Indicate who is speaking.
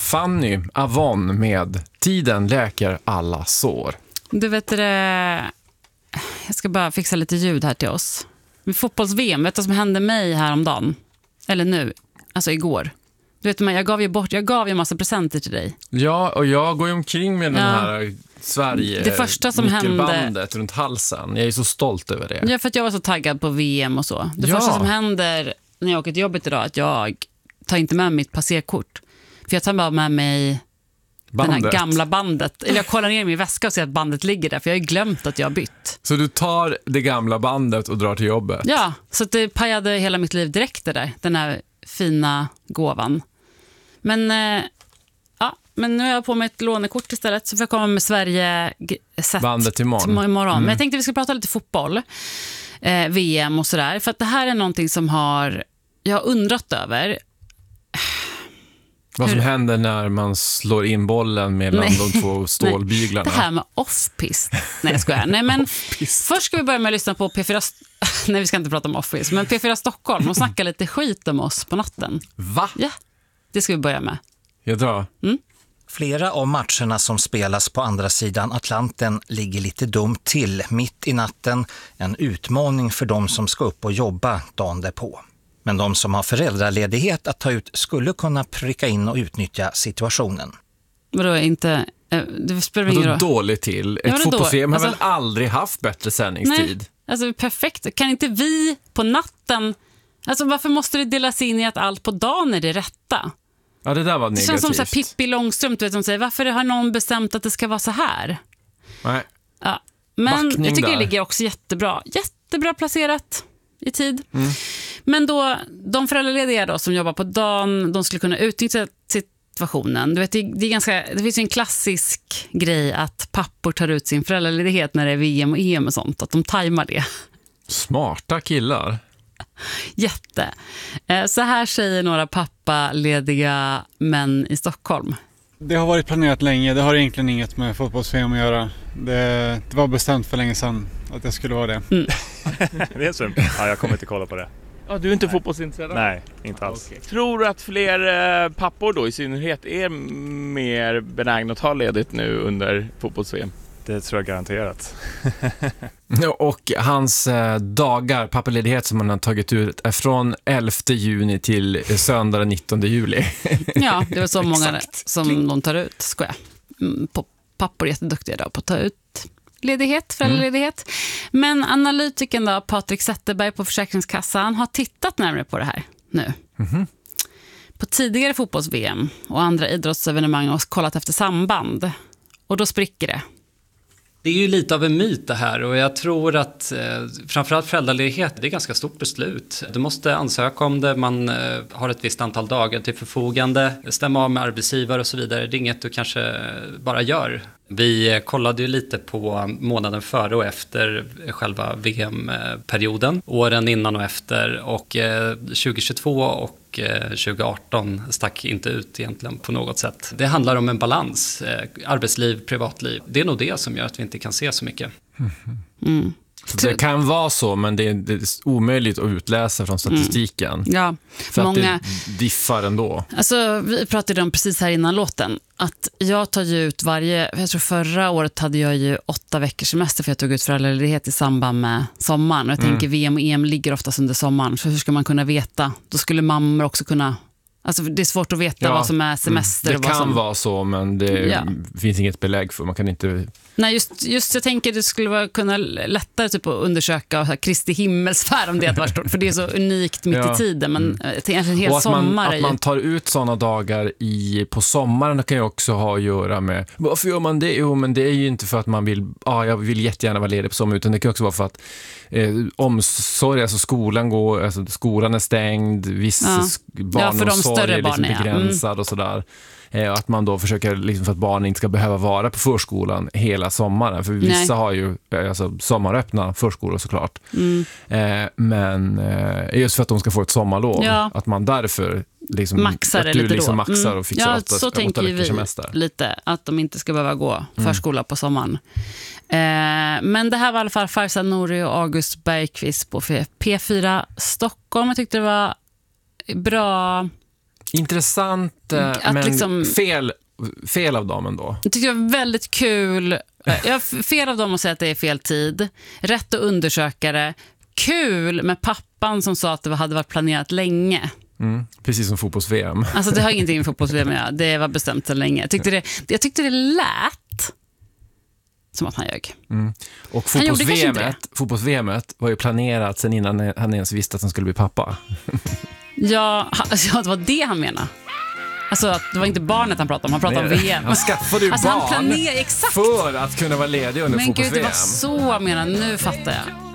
Speaker 1: Fanny Avon med Tiden läker alla sår.
Speaker 2: Du vet det, jag ska bara fixa lite ljud här till oss. Med fotbolls-VM, vet du vad som hände mig häromdagen? Eller nu, alltså igår. Du vet, jag gav ju en massa presenter till dig.
Speaker 1: Ja, och jag går ju omkring med den här Sverige
Speaker 2: det första som
Speaker 1: nyckelbandet runt halsen. Jag är så stolt över det.
Speaker 2: Ja, för att jag var så taggad på VM och så. Det första som händer när jag åker till jobbet idag är att jag tar inte med mitt passerkort. För jag tar bara med mig den här gamla bandet. Eller jag kollar ner i min väska och ser att bandet ligger där. För jag har glömt att jag har bytt.
Speaker 1: Så du tar det gamla bandet och drar till jobbet?
Speaker 2: Ja, så att det pajade hela mitt liv direkt det där. Den här fina gåvan. Men nu har jag på mig ett lånekort istället. Så får jag komma med Sverige-set
Speaker 1: bandet imorgon.
Speaker 2: Men jag tänkte vi ska prata lite fotboll. VM och sådär. För att det här är någonting som jag har undrat över.
Speaker 1: Vad som händer när man slår in bollen mellan de två stålbyglarna.
Speaker 2: Det här med off-pist. Nej, jag skojar. Nej, men först ska vi börja med att lyssna på P4. Nej, vi ska inte prata om off-pist. Men P4 Stockholm och snacka lite skit om oss på natten.
Speaker 1: Va?
Speaker 2: Ja, det ska vi börja med.
Speaker 1: Jag drar.
Speaker 3: Flera av matcherna som spelas på andra sidan Atlanten ligger lite dumt till mitt i natten. En utmaning för de som ska upp och jobba dagen därpå. Men de som har föräldraledighet att ta ut skulle kunna pricka in och utnyttja situationen.
Speaker 2: Vadå inte? Det spelar ingen roll.
Speaker 1: Dåligt till. Ett fotbolls-VM har väl aldrig haft bättre sändningstid?
Speaker 2: Nej, alltså perfekt. Kan inte vi på natten... Alltså varför måste det delas in i att allt på dagen är det rätta?
Speaker 1: Ja, det där var negativt.
Speaker 2: Det känns som så här Pippi Långstrump, du vet, som säger varför har någon bestämt att det ska vara så här?
Speaker 1: Nej.
Speaker 2: Ja, men
Speaker 1: backning
Speaker 2: jag tycker
Speaker 1: där.
Speaker 2: det ligger också jättebra placerat i tid. Men då, de föräldralediga då som jobbar på dagen, de skulle kunna utnyttja situationen. Du vet, det finns ju en klassisk grej att pappor tar ut sin föräldraledighet när det är VM och EM och sånt, att de tajmar det.
Speaker 1: Smarta killar.
Speaker 2: Jätte. Så här säger några pappalediga män i Stockholm.
Speaker 4: Det har varit planerat länge. Det har egentligen inget med fotbolls-VM att göra. Det var bestämt för länge sedan att det skulle vara det.
Speaker 5: Det är så. Ja, jag kommer inte kolla på det.
Speaker 6: Ja, du är inte fotbollsintresserad?
Speaker 5: Nej, inte alls.
Speaker 6: Okay. Tror du att fler pappor då i synnerhet är mer benägna att ta ledigt nu under fotbolls-VM?
Speaker 5: Det tror jag garanterat.
Speaker 1: Och hans dagar, pappaledighet som han har tagit ut är från 11 juni till söndag den 19 juli. Ja,
Speaker 2: det var så många som de tar ut, skojar. Pappor är jätteduktiga då på att ta ut ledighet, föräldraledighet. Men analytikern då, Patrik Zetterberg på Försäkringskassan har tittat närmare på det här nu. På tidigare fotbolls-VM och andra idrottsevenemang och kollat efter samband. Och då spricker det.
Speaker 7: Det är ju lite av en myt det här och jag tror att framförallt föräldraledighet, det är ganska stort beslut. Du måste ansöka om det, man har ett visst antal dagar till förfogande, stämma av med arbetsgivare och så vidare. Det är inget du kanske bara gör. Vi kollade ju lite på månaden före och efter själva VM-perioden, åren innan och efter, och 2022 och 2018 stack inte ut egentligen på något sätt. Det handlar om en balans, arbetsliv, privatliv. Det är nog det som gör att vi inte kan se så mycket.
Speaker 1: Så det kan vara så, men det är omöjligt att utläsa från statistiken.
Speaker 2: Ja,
Speaker 1: för många... att det diffar ändå.
Speaker 2: Alltså, vi pratade om precis här innan låten att jag tar ju ut jag tror förra året hade jag ju 8 veckors semester för jag tog ut föräldraledighet i samband med sommaren. Och jag tänker VM och EM ligger oftast under sommaren, så hur ska man kunna veta? Då skulle mammor också kunna... Alltså det är svårt att veta vad som är semester.
Speaker 1: Det
Speaker 2: och vad
Speaker 1: kan
Speaker 2: som...
Speaker 1: vara så, men det finns inget belägg för. Man kan inte... Nej,
Speaker 2: just jag tänker det skulle vara kunna lättare typ att undersöka Kristi himmelsfärd om det hade varit stort. För det är så unikt mitt i tiden. Men en hel
Speaker 1: och
Speaker 2: sommar
Speaker 1: att man tar ut sådana dagar på sommaren kan ju också ha att göra med... Varför gör man det? Jo, men det är ju inte för att man vill... jag vill jättegärna vara ledig på sommaren. Utan det kan också vara för att omsorg, alltså skolan är stängd. Vissa barnomsorg är liksom begränsad och sådär. Att man då försöker liksom för att barnen inte ska behöva vara på förskolan hela sommaren. För vissa har ju sommaröppna förskolor såklart. Men just för att de ska få ett sommarlov. Att man därför liksom,
Speaker 2: maxar det lite
Speaker 1: liksom
Speaker 2: då.
Speaker 1: maxar och fixar
Speaker 2: så tänker vi
Speaker 1: semester.
Speaker 2: Lite. Att de inte ska behöva gå förskola på sommaren. Men det här var i alla fall Farzad Nouri och August Bergqvist på P4 Stockholm. Jag tyckte det var bra...
Speaker 1: Intressant, men liksom, fel av dem ändå.
Speaker 2: Jag tycker det var väldigt kul. Fel av dem att säga att det är fel tid. Rätt att undersöka det. Kul med pappan som sa att det hade varit planerat länge.
Speaker 1: Precis som fotbolls-VM.
Speaker 2: Alltså det har ingenting med fotbolls-VM att göra. Det var bestämt så länge. Jag tyckte det lät som att han ljög.
Speaker 1: Och fotbolls-VMet var ju planerat sen innan han ens visste att han skulle bli pappa.
Speaker 2: Ja, det var det han menade. Alltså det var inte barnet han pratade om, han pratade om VM.
Speaker 1: Han skaffade ju
Speaker 2: alltså,
Speaker 1: barn
Speaker 2: exakt.
Speaker 1: för att kunna vara ledig under fotbolls-VM.
Speaker 2: Men gud, det var så jag menade, nu fattar jag.